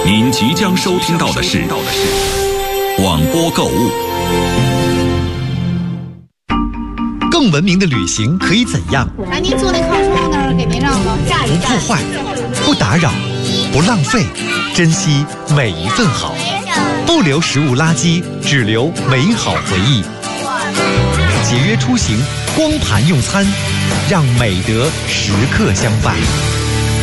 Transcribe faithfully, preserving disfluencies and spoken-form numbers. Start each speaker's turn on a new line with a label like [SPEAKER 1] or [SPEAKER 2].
[SPEAKER 1] 您即将收听到的是广播购物。
[SPEAKER 2] 更文明的旅行可以怎样？
[SPEAKER 3] 哎，您坐那靠窗那儿，给您让了。
[SPEAKER 2] 不破坏，不打扰，不浪费，珍惜每一份好，不留食物垃圾，只留美好回忆。节约出行，光盘用餐，让美德时刻相伴。